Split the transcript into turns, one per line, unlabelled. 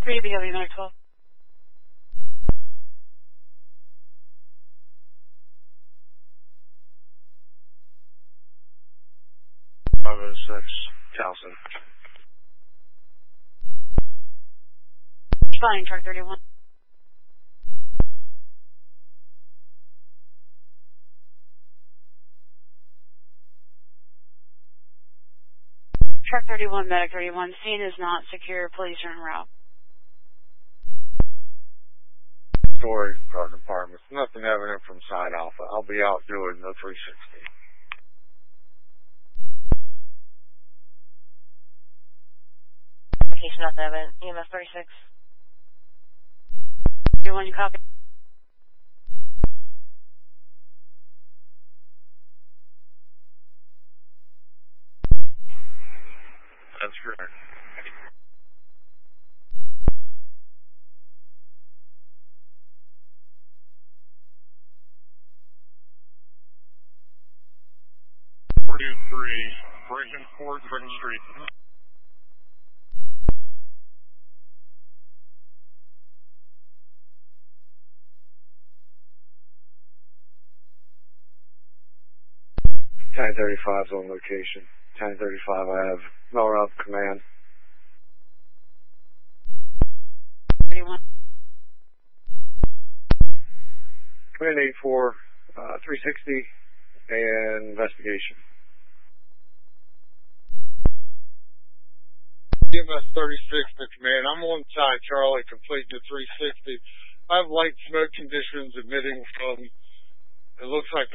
3 BW 912.
Towson.
Flying truck 31. Truck 31, medic 31. Scene is not secure. Police are en route.
Story, car departments. Nothing evident from side alpha. I'll be out doing the 360.
Location not evident. EMS 36.
31, you copy?
That's correct.
Fort Brigham Street.
Tank 35's on location. Tank 35, I have Melrose command.
31.
Command 84, 360, and investigation. EMS 36 to command. I'm on side Charlie, complete to 360. I have light smoke conditions emitting from, it looks like